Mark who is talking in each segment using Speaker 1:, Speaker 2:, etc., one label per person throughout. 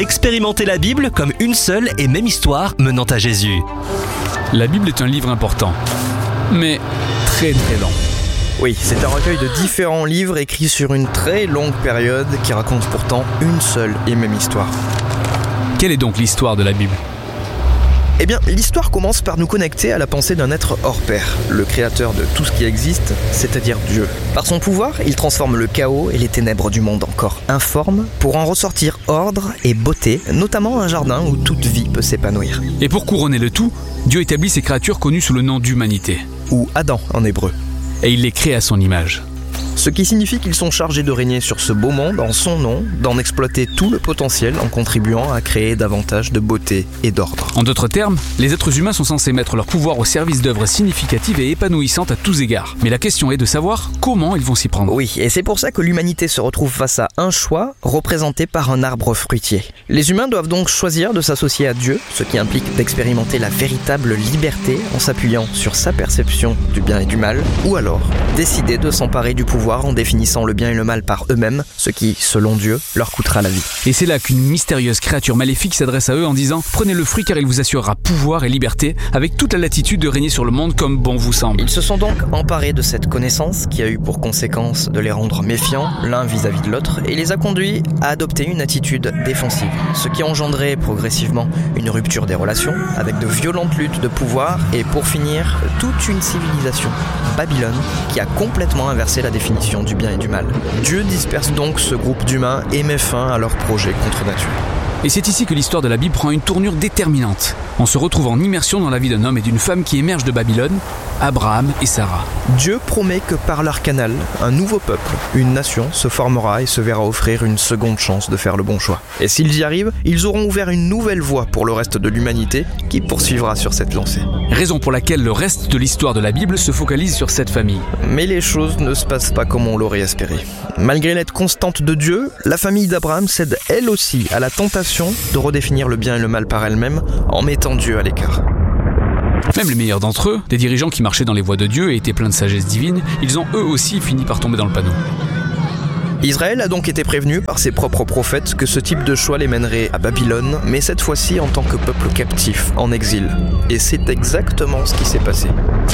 Speaker 1: Expérimentez la Bible comme une seule et même histoire menant à Jésus.
Speaker 2: La Bible est un livre important, mais très très long.
Speaker 3: Oui, c'est un recueil de différents livres écrits sur une très longue période qui racontent pourtant une seule et même histoire.
Speaker 2: Quelle est donc l'histoire de la Bible ?
Speaker 3: Eh bien, l'histoire commence par nous connecter à la pensée d'un être hors pair, le créateur de tout ce qui existe, c'est-à-dire Dieu. Par son pouvoir, il transforme le chaos et les ténèbres du monde encore informe pour en ressortir ordre et beauté, notamment un jardin où toute vie peut s'épanouir.
Speaker 2: Et pour couronner le tout, Dieu établit ses créatures connues sous le nom d'humanité.
Speaker 3: Ou Adam en hébreu.
Speaker 2: Et il les crée à son image.
Speaker 3: Ce qui signifie qu'ils sont chargés de régner sur ce beau monde en son nom, d'en exploiter tout le potentiel en contribuant à créer davantage de beauté et d'ordre.
Speaker 2: En d'autres termes, les êtres humains sont censés mettre leur pouvoir au service d'œuvres significatives et épanouissantes à tous égards. Mais la question est de savoir comment ils vont s'y prendre.
Speaker 3: Oui, et c'est pour ça que l'humanité se retrouve face à un choix représenté par un arbre fruitier. Les humains doivent donc choisir de s'associer à Dieu, ce qui implique d'expérimenter la véritable liberté en s'appuyant sur sa perception du bien et du mal, ou alors décider de s'emparer du pouvoir en définissant le bien et le mal par eux-mêmes, ce qui, selon Dieu, leur coûtera la vie.
Speaker 2: Et c'est là qu'une mystérieuse créature maléfique s'adresse à eux en disant « Prenez le fruit car il vous assurera pouvoir et liberté, avec toute la latitude de régner sur le monde comme bon vous semble. »
Speaker 3: Ils se sont donc emparés de cette connaissance qui a eu pour conséquence de les rendre méfiants l'un vis-à-vis de l'autre et les a conduits à adopter une attitude défensive, ce qui a engendré progressivement une rupture des relations avec de violentes luttes de pouvoir et pour finir, toute une civilisation, Babylone, qui a complètement inversé la définition du bien et du mal. Dieu disperse donc ce groupe d'humains et met fin à leur projet contre nature.
Speaker 2: Et c'est ici que l'histoire de la Bible prend une tournure déterminante. On se retrouve en immersion dans la vie d'un homme et d'une femme qui émergent de Babylone, Abraham et Sarah.
Speaker 3: Dieu promet que par leur canal, un nouveau peuple, une nation, se formera et se verra offrir une seconde chance de faire le bon choix. Et s'ils y arrivent, ils auront ouvert une nouvelle voie pour le reste de l'humanité qui poursuivra sur cette lancée.
Speaker 2: Raison pour laquelle le reste de l'histoire de la Bible se focalise sur cette famille.
Speaker 3: Mais les choses ne se passent pas comme on l'aurait espéré. Malgré l'aide constante de Dieu, la famille d'Abraham cède elle aussi à la tentation de redéfinir le bien et le mal par elle-même en mettant Dieu à l'écart.
Speaker 2: Même les meilleurs d'entre eux, des dirigeants qui marchaient dans les voies de Dieu et étaient pleins de sagesse divine, ils ont eux aussi fini par tomber dans le panneau.
Speaker 3: Israël a donc été prévenu par ses propres prophètes que ce type de choix les mènerait à Babylone, mais cette fois-ci en tant que peuple captif, en exil. Et c'est exactement ce qui s'est passé.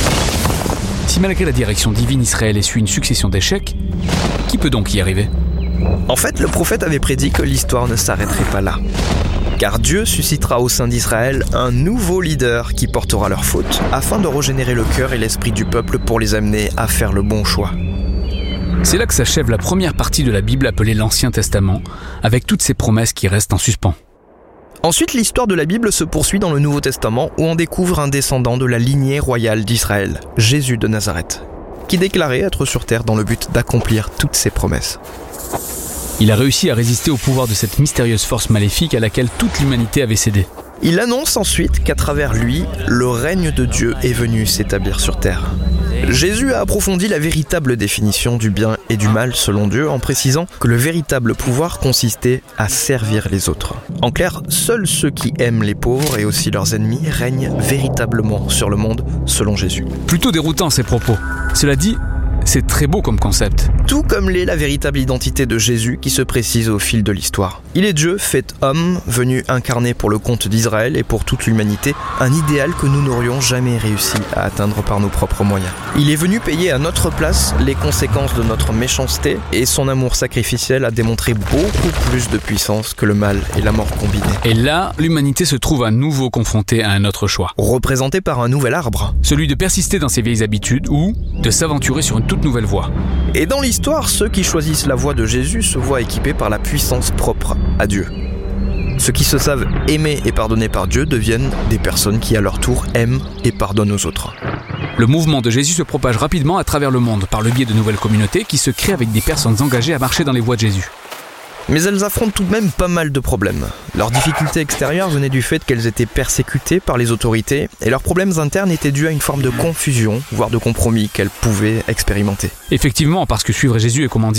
Speaker 2: Si malgré la direction divine, Israël essuie une succession d'échecs, qui peut donc y arriver ?
Speaker 3: En fait, le prophète avait prédit que l'histoire ne s'arrêterait pas là. Car Dieu suscitera au sein d'Israël un nouveau leader qui portera leurs fautes, afin de régénérer le cœur et l'esprit du peuple pour les amener à faire le bon choix.
Speaker 2: C'est là que s'achève la première partie de la Bible appelée l'Ancien Testament, avec toutes ces promesses qui restent en suspens.
Speaker 3: Ensuite, l'histoire de la Bible se poursuit dans le Nouveau Testament où on découvre un descendant de la lignée royale d'Israël, Jésus de Nazareth, qui déclarait être sur terre dans le but d'accomplir toutes ses promesses.
Speaker 2: Il a réussi à résister au pouvoir de cette mystérieuse force maléfique à laquelle toute l'humanité avait cédé.
Speaker 3: Il annonce ensuite qu'à travers lui, le règne de Dieu est venu s'établir sur terre. Jésus a approfondi la véritable définition du bien et du mal selon Dieu en précisant que le véritable pouvoir consistait à servir les autres. En clair, seuls ceux qui aiment les pauvres et aussi leurs ennemis règnent véritablement sur le monde selon Jésus.
Speaker 2: Plutôt déroutant ces propos. Cela dit, c'est très beau comme concept.
Speaker 3: Tout comme l'est la véritable identité de Jésus qui se précise au fil de l'histoire. Il est Dieu fait homme, venu incarner pour le compte d'Israël et pour toute l'humanité, un idéal que nous n'aurions jamais réussi à atteindre par nos propres moyens. Il est venu payer à notre place les conséquences de notre méchanceté et son amour sacrificiel a démontré beaucoup plus de puissance que le mal et la mort combinés.
Speaker 2: Et là, l'humanité se trouve à nouveau confrontée à un autre choix.
Speaker 3: Représenté par un nouvel arbre.
Speaker 2: Celui de persister dans ses vieilles habitudes ou de s'aventurer sur une toute nouvelle voie.
Speaker 3: Et dans l'histoire, ceux qui choisissent la voie de Jésus se voient équipés par la puissance propre à Dieu. Ceux qui se savent aimer et pardonner par Dieu deviennent des personnes qui à leur tour aiment et pardonnent aux autres.
Speaker 2: Le mouvement de Jésus se propage rapidement à travers le monde par le biais de nouvelles communautés qui se créent avec des personnes engagées à marcher dans les voies de Jésus.
Speaker 3: Mais elles affrontent tout de même pas mal de problèmes. Leurs difficultés extérieures venaient du fait qu'elles étaient persécutées par les autorités et leurs problèmes internes étaient dus à une forme de confusion, voire de compromis qu'elles pouvaient expérimenter.
Speaker 2: Effectivement, parce que suivre Jésus est,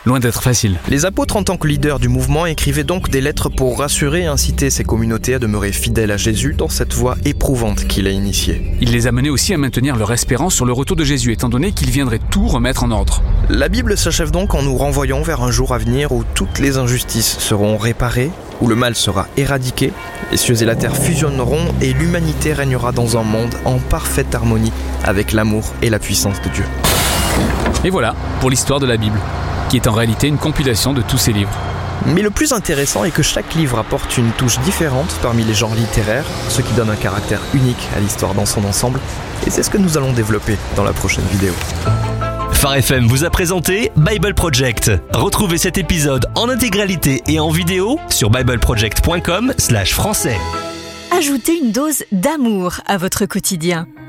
Speaker 2: Loin d'être facile.
Speaker 3: Les apôtres, en tant que leaders du mouvement, écrivaient donc des lettres pour rassurer et inciter ces communautés à demeurer fidèles à Jésus dans cette voie éprouvante qu'il a initiée.
Speaker 2: Il les amenait aussi à maintenir leur espérance sur le retour de Jésus, étant donné qu'il viendrait tout remettre en ordre.
Speaker 3: La Bible s'achève donc en nous renvoyant vers un jour à venir où toutes les injustices seront réparées, où le mal sera éradiqué, les cieux et la terre fusionneront et l'humanité régnera dans un monde en parfaite harmonie avec l'amour et la puissance de Dieu.
Speaker 2: Et voilà pour l'histoire de la Bible, qui est en réalité une compilation de tous ces livres.
Speaker 3: Mais le plus intéressant est que chaque livre apporte une touche différente parmi les genres littéraires, ce qui donne un caractère unique à l'histoire dans son ensemble, et c'est ce que nous allons développer dans la prochaine vidéo.
Speaker 1: Phare FM vous a présenté Bible Project. Retrouvez cet épisode en intégralité et en vidéo sur bibleproject.com/français.
Speaker 4: Ajoutez une dose d'amour à votre quotidien.